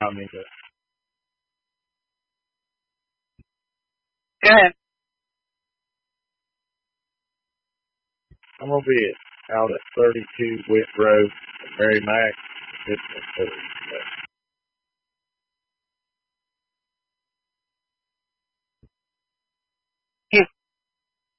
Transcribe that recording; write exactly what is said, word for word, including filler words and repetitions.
I mean, uh, Go ahead. I'm gonna be out at thirty-two Witt Road, Mary Mac.